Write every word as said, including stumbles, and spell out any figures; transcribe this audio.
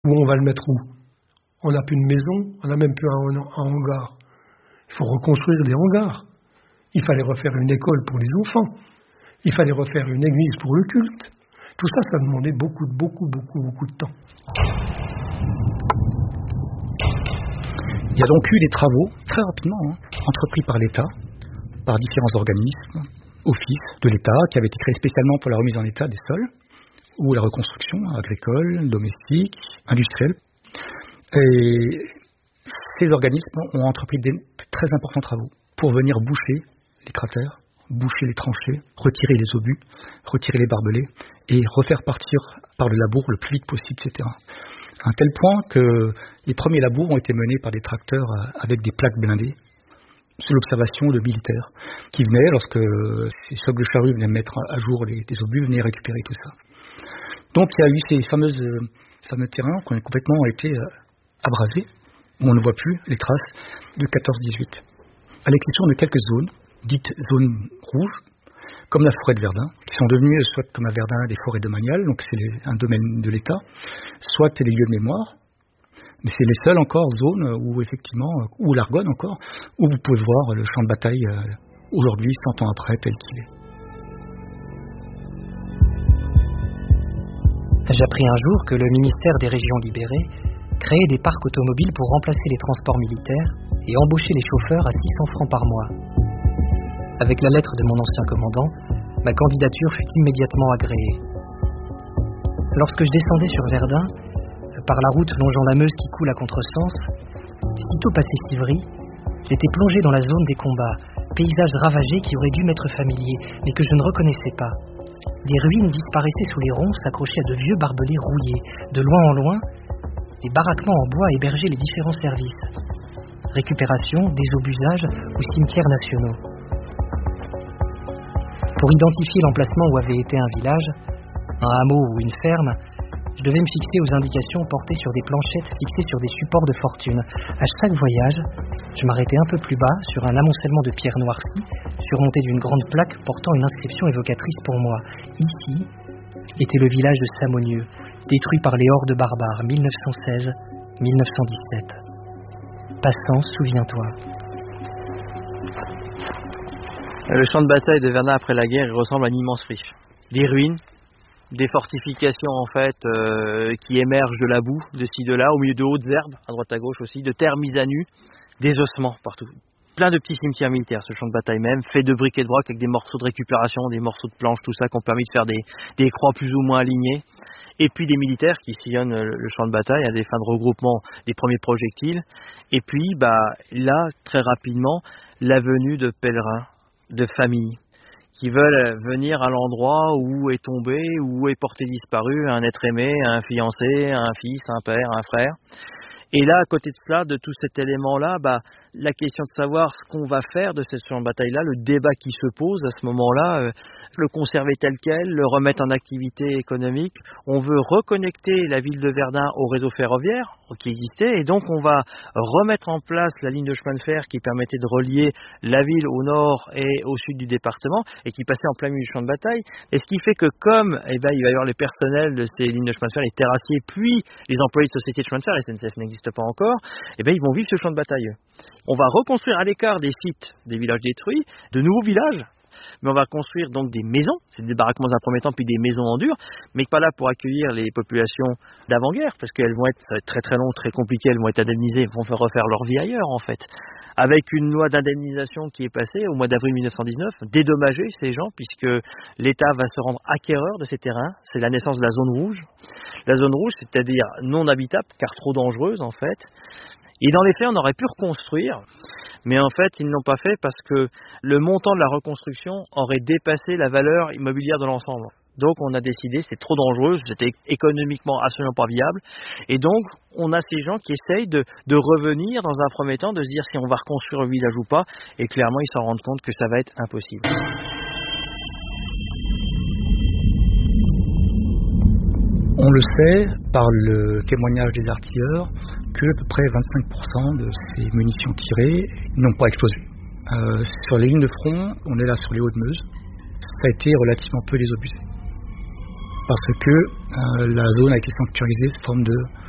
Où on va le mettre où? On n'a plus de maison, on n'a même plus un, un hangar. Il faut reconstruire des hangars. Il fallait refaire une école pour les enfants. Il fallait refaire une église pour le culte. Tout ça, ça demandait beaucoup, beaucoup, beaucoup, beaucoup de temps. Il y a donc eu des travaux, très rapidement, hein, entrepris par l'État, par différents organismes, offices de l'État, qui avaient été créés spécialement pour la remise en état des sols, ou la reconstruction agricole, domestique, industrielle. Et ces organismes ont entrepris des très importants travaux pour venir boucher les cratères, boucher les tranchées, retirer les obus, retirer les barbelés et refaire partir par le labour le plus vite possible, et cetera. À un tel point que les premiers labours ont été menés par des tracteurs avec des plaques blindées, sous l'observation de militaires qui venaient, lorsque ces chocs de charrue venaient mettre à jour les, les obus, venaient récupérer tout ça. Donc il y a eu ces fameuses, ces fameux terrains qui ont complètement été abrasés, où on ne voit plus les traces de quatorze dix-huit. À l'exception de quelques zones, dites zones rouges, comme la forêt de Verdun, qui sont devenues soit comme à Verdun des forêts domaniales, donc c'est les, un domaine de l'État, soit des lieux de mémoire, mais c'est les seules encore zones où effectivement, ou l'Argonne encore, où vous pouvez voir le champ de bataille euh, aujourd'hui, cent ans après, tel qu'il est. J'appris un jour que le ministère des Régions libérées créait des parcs automobiles pour remplacer les transports militaires et embaucher les chauffeurs à six cents francs par mois. Avec la lettre de mon ancien commandant, ma candidature fut immédiatement agréée. Lorsque je descendais sur Verdun, par la route longeant la Meuse qui coule à contresens, sitôt passé Civry, j'étais plongé dans la zone des combats, paysage ravagé qui aurait dû m'être familier, mais que je ne reconnaissais pas. Des ruines disparaissaient sous les ronces accrochées à de vieux barbelés rouillés. De loin en loin, des baraquements en bois hébergeaient les différents services. Récupération, désobusage ou cimetières nationaux. Pour identifier l'emplacement où avait été un village, un hameau ou une ferme, je devais me fixer aux indications portées sur des planchettes fixées sur des supports de fortune. À chaque voyage, je m'arrêtais un peu plus bas sur un amoncellement de pierres noircies, surmonté d'une grande plaque portant une inscription évocatrice pour moi. Ici était le village de Samonieux, détruit par les hordes barbares, mille neuf cent seize mille neuf cent dix-sept. Passant, souviens-toi. Le champ de bataille de Verdun après la guerre, il ressemble à une immense friche. Des ruines, des fortifications en fait euh, qui émergent de la boue, de ci, de là, au milieu de hautes herbes, à droite à gauche aussi, de terres mises à nu, des ossements partout. Plein de petits cimetières militaires, ce champ de bataille même, fait de briques et de broc avec des morceaux de récupération, des morceaux de planches, tout ça, qui ont permis de faire des, des croix plus ou moins alignées. Et puis des militaires qui sillonnent le champ de bataille à des fins de regroupement des premiers projectiles. Et puis, bah, là, très rapidement, la venue de pèlerins, de familles, qui veulent venir à l'endroit où est tombé, où est porté disparu un être aimé, un fiancé, un fils, un père, un frère. Et là, à côté de cela, de tout cet élément-là, bah, la question de savoir ce qu'on va faire de cette champ de bataille-là, le débat qui se pose à ce moment-là, euh, le conserver tel quel, le remettre en activité économique. On veut reconnecter la ville de Verdun au réseau ferroviaire qui existait, et donc on va remettre en place la ligne de chemin de fer qui permettait de relier la ville au nord et au sud du département, et qui passait en plein milieu du champ de bataille. Et ce qui fait que comme eh ben, il va y avoir les personnels de ces lignes de chemin de fer, les terrassiers, puis les employés de sociétés de chemin de fer, la S N C F n'existe pas encore, eh ben, ils vont vivre ce champ de bataille. On va reconstruire à l'écart des sites des villages détruits, de nouveaux villages, mais on va construire donc des maisons, c'est des baraquements dans un premier temps, puis des maisons en dur, mais pas là pour accueillir les populations d'avant-guerre, parce qu'elles vont être, ça va être très très long, très compliqué, elles vont être indemnisées, vont faire refaire leur vie ailleurs en fait. Avec une loi d'indemnisation qui est passée au mois d'avril mille neuf cent dix-neuf, dédommager ces gens, puisque l'État va se rendre acquéreur de ces terrains, c'est la naissance de la zone rouge. La zone rouge, c'est-à-dire non habitable, car trop dangereuse en fait. Et dans les faits, on aurait pu reconstruire, mais en fait, ils ne l'ont pas fait parce que le montant de la reconstruction aurait dépassé la valeur immobilière de l'ensemble. Donc on a décidé, c'est trop dangereux, c'était économiquement absolument pas viable. Et donc, on a ces gens qui essayent de, de revenir dans un premier temps, de se dire si on va reconstruire le village ou pas, et clairement, ils s'en rendent compte que ça va être impossible. On le sait par le témoignage des artilleurs que à peu près vingt-cinq pour cent de ces munitions tirées n'ont pas explosé. Euh, sur les lignes de front, on est là sur les Hauts-de-Meuse, ça a été relativement peu désobusé. Parce que euh, la zone a été sanctuarisée sous forme de